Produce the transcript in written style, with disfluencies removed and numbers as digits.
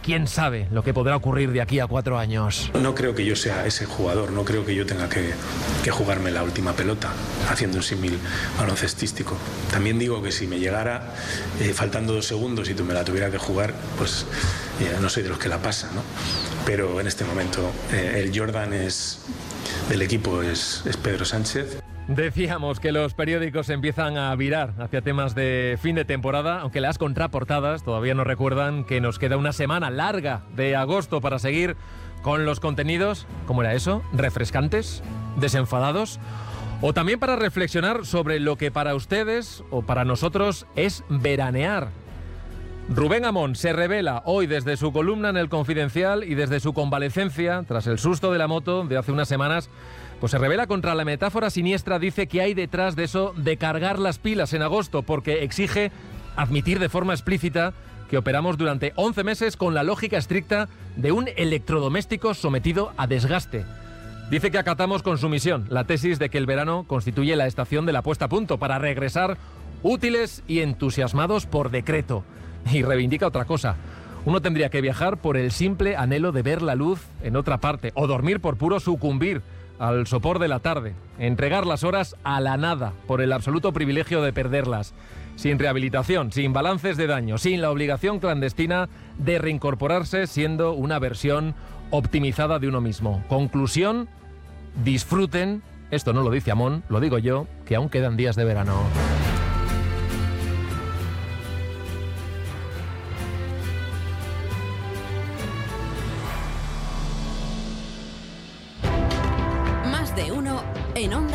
quién sabe lo que podrá ocurrir de aquí a 4 años. No creo que yo sea ese jugador, no creo que yo tenga que jugarme la última pelota, haciendo un símil baloncestístico. También digo que si me llegara faltando 2 segundos y tú me la tuviera que jugar, pues no soy de los que la pasa, ¿no? Pero en este momento el Jordan del equipo es Pedro Sánchez. Decíamos que los periódicos empiezan a virar hacia temas de fin de temporada, aunque las contraportadas todavía nos recuerdan que nos queda una semana larga de agosto para seguir con los contenidos, ¿cómo era eso? ¿Refrescantes? ¿Desenfadados? O también para reflexionar sobre lo que para ustedes o para nosotros es veranear. Rubén Amón se revela hoy desde su columna en El Confidencial y desde su convalecencia, tras el susto de la moto de hace unas semanas, pues se revela contra la metáfora siniestra, dice que hay detrás de eso de cargar las pilas en agosto, porque exige admitir de forma explícita que operamos durante 11 meses con la lógica estricta de un electrodoméstico sometido a desgaste. Dice que acatamos con sumisión la tesis de que el verano constituye la estación de la puesta a punto para regresar útiles y entusiasmados por decreto. Y reivindica otra cosa. Uno tendría que viajar por el simple anhelo de ver la luz en otra parte, o dormir por puro sucumbir al sopor de la tarde, entregar las horas a la nada por el absoluto privilegio de perderlas, sin rehabilitación, sin balances de daño, sin la obligación clandestina de reincorporarse siendo una versión optimizada de uno mismo. Conclusión, disfruten, esto no lo dice Amón, lo digo yo, que aún quedan días de verano. Más de uno en Onda